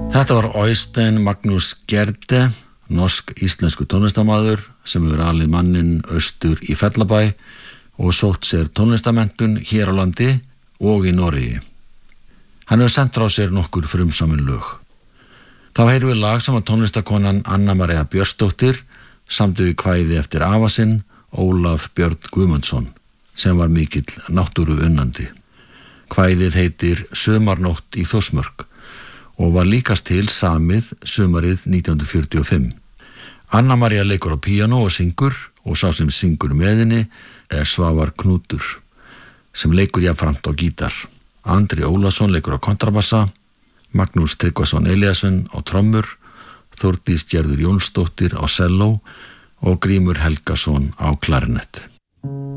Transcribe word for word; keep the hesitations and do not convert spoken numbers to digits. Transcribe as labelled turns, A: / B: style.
A: Þetta var Øystein Magnús Gjerde, norsk-íslensku tónlistarmaður sem hefur alið manninn austur í Fellabæ og sótt sér tónlistarmenntun hér á landi og í Noregi. Hann hefur sent frá sér nokkur frumsamin lög. Þá heyrum við lag sem að tónlistarkonan Anna María Björnsdóttir samdi við kvæði eftir afa sinn, Ólaf Björn Guðmundsson, sem var mikill náttúru unnandi. Kvæðið heitir Sumarnótt í Þórsmörk og var líkast til samið sumarið nítján hundruð fjörutíu og fimm. Anna María leikur á píanó og syngur og sá sem syngur með henni er Svavar Knútur sem leikur jafnframt á gítar. Andri Ólafsson leikur á kontrabassa, Magnús Tryggvason Eliasson á trommur, Þórdís Gerður Jónsdóttir á selló og Grímur Helgason á klarinett.